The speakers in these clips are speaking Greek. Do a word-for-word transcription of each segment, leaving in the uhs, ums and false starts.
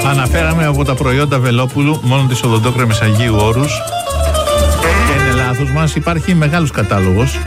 Αναφέραμε από τα προϊόντα Βελόπουλου μόνο τις οδοντόκρεμες Αγίου Όρους. Και είναι λάθος μας, υπάρχει μεγάλος κατάλογος.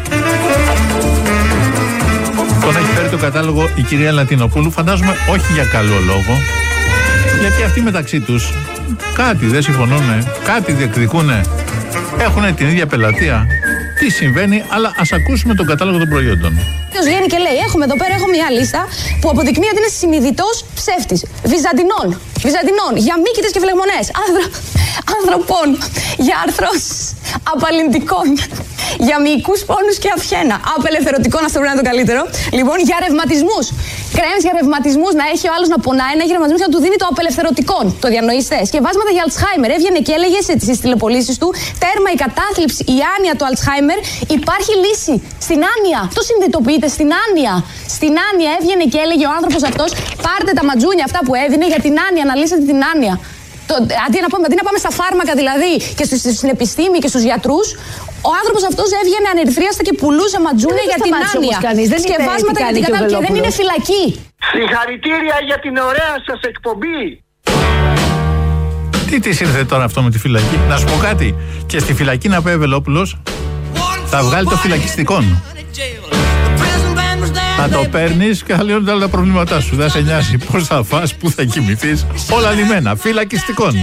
Τον έχει φέρει το κατάλογο η κυρία Λατινοπούλου, φαντάζομαι όχι για καλό λόγο. Γιατί αυτοί μεταξύ τους κάτι δεν συμφωνούν, κάτι διεκδικούν, έχουν την ίδια πελατεία. Τι συμβαίνει, αλλά ας ακούσουμε τον κατάλογο των προϊόντων. Βγαίνει και λέει: Έχουμε εδώ πέρα έχω μια λίστα που αποδεικνύει ότι είναι συνειδητός ψεύτης. Βυζαντινών, Βυζαντινών, για μύκητες και φλεγμονές, άνδρα, ανθρωπών, για αρθρώσεις, απαλληντικών, για μυϊκούς πόνους και αυχένα. Απελευθερωτικών, αυτό πρέπει να είναι το καλύτερο. Λοιπόν, για ρευματισμούς. Κρέμες για ρευματισμούς, να έχει ο άλλος να πονάει, να έχει ρευματισμούς και να του δίνει το απελευθερωτικό. Το διανοείστε. Σκευάσματα για Αλτσχάιμερ. Έβγαινε και έλεγε στις τηλεπολίσεις του: Τέρμα η κατάθλιψη, η άνοια του Αλτσχάιμερ. Υπάρχει λύση. Στην άνοια. Το συνειδητοποιείτε, στην άνοια. Στην άνοια έβγαινε και έλεγε ο άνθρωπος αυτός: Πάρτε τα ματζούνια αυτά που έδινε για την άνοια, να λύσετε την άνοια. Το, αντί, να πάμε, αντί να πάμε στα φάρμακα δηλαδή και στην επιστήμη και στους γιατρούς, ο άνθρωπος αυτός έβγαινε ανερυθρίαστα και πουλούσε ματζούνια για την άνοια. Σκευάσματα για την κατάληψη και δεν είναι φυλακή. Συγχαρητήρια για την ωραία σας εκπομπή. Τι της ήρθε τώρα αυτό με τη φυλακή? Να σου πω κάτι. Και στη φυλακή να πάει ο Βελόπουλος, θα βγάλει το φυλακιστικό. Θα το παίρνεις και θα λύνονται όλα τα προβλήματά σου. Δεν σε νοιάζει πώς θα φας, πού θα κοιμηθείς. Όλα λυμμένα. Φυλακιστικών.